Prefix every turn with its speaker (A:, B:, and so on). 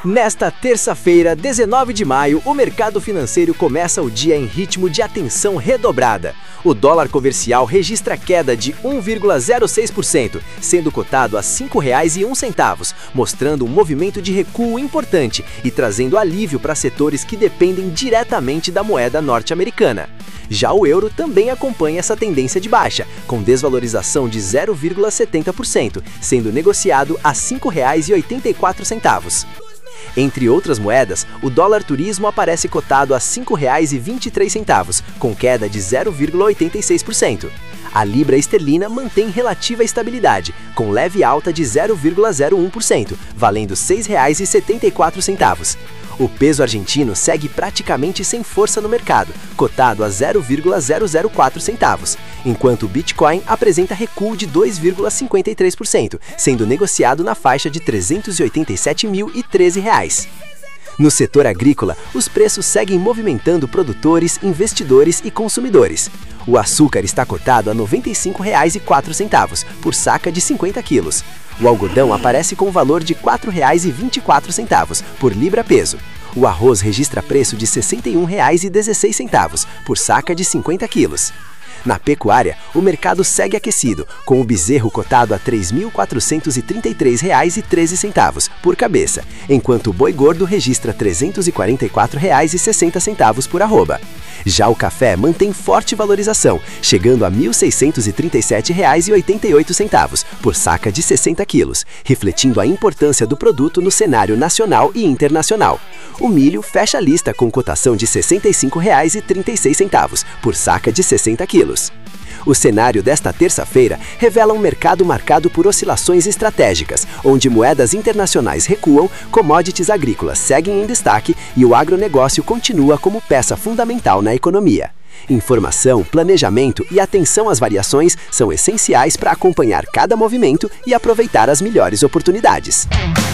A: Nesta terça-feira, 19 de maio, o mercado financeiro começa o dia em ritmo de atenção redobrada. O dólar comercial registra queda de 1,06%, sendo cotado a R$ 5,01, mostrando um movimento de recuo importante e trazendo alívio para setores que dependem diretamente da moeda norte-americana. Já o euro também acompanha essa tendência de baixa, com desvalorização de 0,70%, sendo negociado a R$ 5,84. Entre outras moedas, o dólar turismo aparece cotado a R$ 5,23, com queda de 0,86%. A libra esterlina mantém relativa estabilidade, com leve alta de 0,01%, valendo R$ 6,74. O peso argentino segue praticamente sem força no mercado, cotado a 0,004 centavos, enquanto o Bitcoin apresenta recuo de 2,53%, sendo negociado na faixa de R$ 387.013. No setor agrícola, os preços seguem movimentando produtores, investidores e consumidores. O açúcar está cotado a R$ 95,04 por saca de 50 quilos. O algodão aparece com valor de R$ 4,24 por libra-peso. O arroz registra preço de R$ 61,16 por saca de 50 quilos. Na pecuária, o mercado segue aquecido, com o bezerro cotado a R$ 3.433,13 por cabeça, enquanto o boi gordo registra R$ 344,60 por arroba. Já o café mantém forte valorização, chegando a R$ 1.637,88 por saca de 60 quilos, refletindo a importância do produto no cenário nacional e internacional. O milho fecha a lista com cotação de R$ 65,36 por saca de 60 quilos. O cenário desta terça-feira revela um mercado marcado por oscilações estratégicas, onde moedas internacionais recuam, commodities agrícolas seguem em destaque e o agronegócio continua como peça fundamental na economia. Informação, planejamento e atenção às variações são essenciais para acompanhar cada movimento e aproveitar as melhores oportunidades.